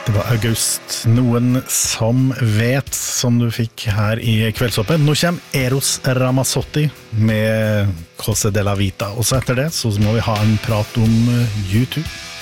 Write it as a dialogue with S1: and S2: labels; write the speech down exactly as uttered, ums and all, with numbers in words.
S1: Det var August, noen som vet, som du fikk her i kveldsåpen. Nå kommer Eros Ramazzotti med Cose della Vita. Og så etter det så må vi ha en prat om YouTube.